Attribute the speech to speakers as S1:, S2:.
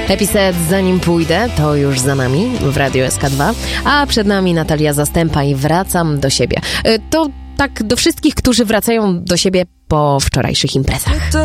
S1: Happy Set, zanim pójdę, to już za nami w Radio SK2, a przed nami Natalia Zastępa i Wracam do siebie. To tak do wszystkich, którzy wracają do siebie po wczorajszych imprezach.